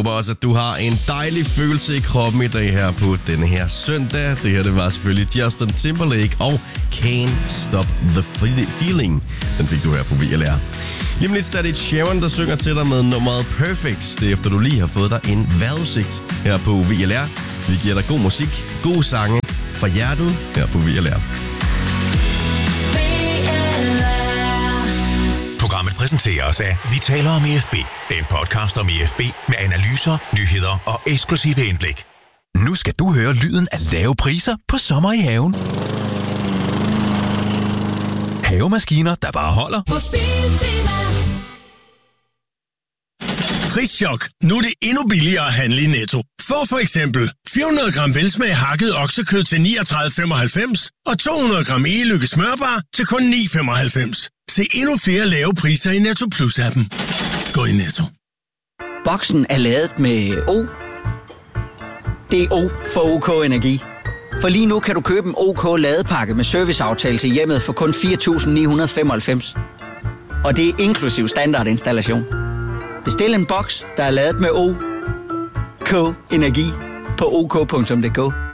håber også, at du har en dejlig følelse i kroppen i dag her på denne her søndag. Det her, det var selvfølgelig Justin Timberlake og Can't Stop the Feeling. Den fik du her på VLR. Lige om lidt er det Sharon, der synger til dig med nummeret Perfect. Det er efter, du lige har fået dig en vejrudsigt her på VLR. Vi giver dig god musik, gode sange fra hjertet her på VLR. Programmet præsenteres af Vi taler om IFB. En podcast om IFB med analyser, nyheder og eksklusive indblik. Nu skal du høre lyden af lave priser på sommer i haven. Havemaskiner, der bare holder. På Prischok. Nu er det endnu billigere at handle i Netto. For eksempel 400 gram velsmag hakket oksekød til 39,95 og 200 gram e-lykke smørbar til kun 9,95. Se endnu flere lave priser i Netto Plus-appen. Gå i Netto. Boksen er lavet med O. Det er O for OK Energi. For lige nu kan du købe en OK ladepakke med serviceaftale til hjemmet for kun 4.995. Og det er inklusiv standardinstallation. Bestil en boks, der er lavet med OK Energi på OK.dk.